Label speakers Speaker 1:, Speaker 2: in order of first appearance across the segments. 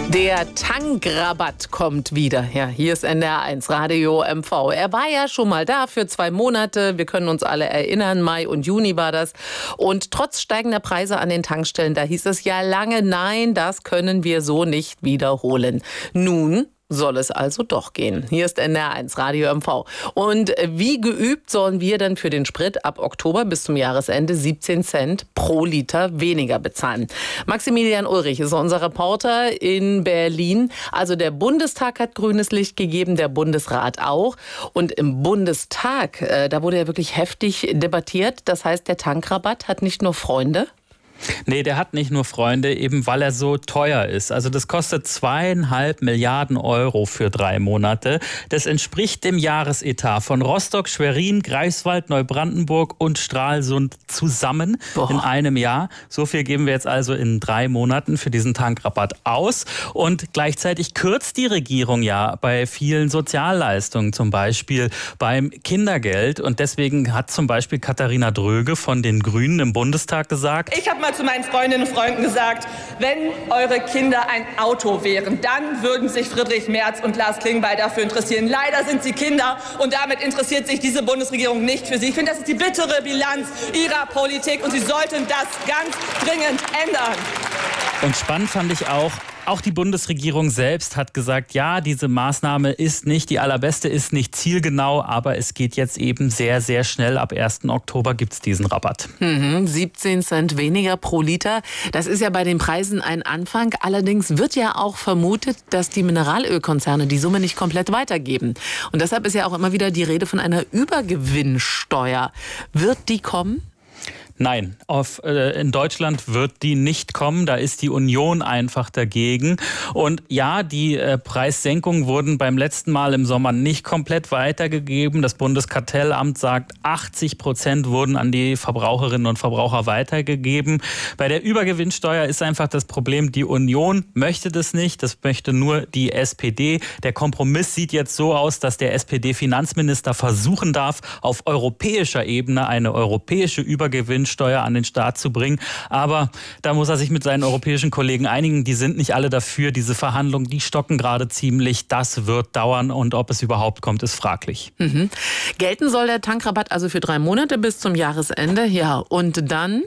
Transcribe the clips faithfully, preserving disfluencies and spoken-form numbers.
Speaker 1: Der Tankrabatt kommt wieder. Ja, hier ist N D R eins Radio M V. Er war ja schon mal da für zwei Monate. Wir können uns alle erinnern, Mai und Juni war das. Und trotz steigender Preise an den Tankstellen, da hieß es ja lange, nein, das können wir so nicht wiederholen. Nun soll es also doch gehen. Hier ist N D R eins Radio M V. Und wie geübt sollen wir dann für den Sprit ab Oktober bis zum Jahresende siebzehn Cent pro Liter weniger bezahlen? Maximilian Ulrich ist unser Reporter in Berlin. Also der Bundestag hat grünes Licht gegeben, der Bundesrat auch. Und im Bundestag, äh, da wurde ja wirklich heftig debattiert. Das heißt, der Tankrabatt hat nicht nur Freunde.
Speaker 2: Nee, der hat nicht nur Freunde, eben weil er so teuer ist. Also das kostet zweieinhalb Milliarden Euro für drei Monate. Das entspricht dem Jahresetat von Rostock, Schwerin, Greifswald, Neubrandenburg und Stralsund zusammen. Boah. In einem Jahr. So viel geben wir jetzt also in drei Monaten für diesen Tankrabatt aus. Und gleichzeitig kürzt die Regierung ja bei vielen Sozialleistungen, zum Beispiel beim Kindergeld. Und deswegen hat zum Beispiel Katharina Dröge von den Grünen im Bundestag gesagt:
Speaker 3: Ich habe mal zu meinen Freundinnen und Freunden gesagt, wenn eure Kinder ein Auto wären, dann würden sich Friedrich Merz und Lars Klingbeil dafür interessieren. Leider sind sie Kinder und damit interessiert sich diese Bundesregierung nicht für sie. Ich finde, das ist die bittere Bilanz ihrer Politik und sie sollten das ganz dringend ändern.
Speaker 2: Und spannend fand ich auch, auch die Bundesregierung selbst hat gesagt, ja, diese Maßnahme ist nicht die allerbeste, ist nicht zielgenau, aber es geht jetzt eben sehr, sehr schnell. Ab ersten Oktober gibt es diesen Rabatt.
Speaker 1: Mhm, siebzehn Cent weniger pro Liter. Das ist ja bei den Preisen ein Anfang. Allerdings wird ja auch vermutet, dass die Mineralölkonzerne die Summe nicht komplett weitergeben. Und deshalb ist ja auch immer wieder die Rede von einer Übergewinnsteuer. Wird die kommen?
Speaker 2: Nein, auf, äh, in Deutschland wird die nicht kommen. Da ist die Union einfach dagegen. Und ja, die äh, Preissenkungen wurden beim letzten Mal im Sommer nicht komplett weitergegeben. Das Bundeskartellamt sagt, achtzig Prozent wurden an die Verbraucherinnen und Verbraucher weitergegeben. Bei der Übergewinnsteuer ist einfach das Problem, die Union möchte das nicht. Das möchte nur die S P D. Der Kompromiss sieht jetzt so aus, dass der S P D-Finanzminister versuchen darf, auf europäischer Ebene eine europäische Übergewinnsteuer Steuer an den Staat zu bringen. Aber da muss er sich mit seinen europäischen Kollegen einigen. Die sind nicht alle dafür. Diese Verhandlungen, die stocken gerade ziemlich. Das wird dauern und ob es überhaupt kommt, ist fraglich.
Speaker 1: Mhm. Gelten soll der Tankrabatt also für drei Monate bis zum Jahresende. Ja, und dann?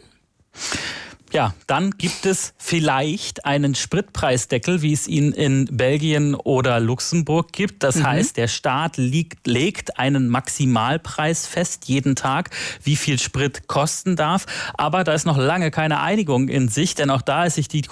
Speaker 2: Ja, dann gibt es vielleicht einen Spritpreisdeckel, wie es ihn in Belgien oder Luxemburg gibt. Das mhm. heißt, der Staat liegt, legt einen Maximalpreis fest, jeden Tag, wie viel Sprit kosten darf. Aber da ist noch lange keine Einigung in Sicht, denn auch da ist sich die